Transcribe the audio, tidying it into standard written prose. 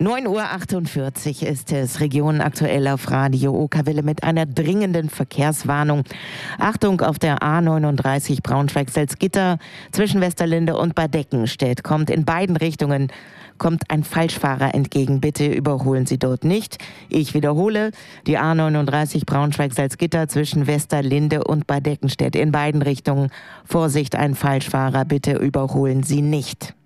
9:48 Uhr ist es. Region aktuell auf Radio Okerwelle mit einer dringenden Verkehrswarnung. Achtung, auf der A39 Braunschweig-Salzgitter zwischen Westerlinde und Bad Deckenstedt kommt in beiden Richtungen ein Falschfahrer entgegen. Bitte überholen Sie dort nicht. Ich wiederhole, die A39 Braunschweig-Salzgitter zwischen Westerlinde und Bad Deckenstedt in beiden Richtungen. Vorsicht, ein Falschfahrer, bitte überholen Sie nicht.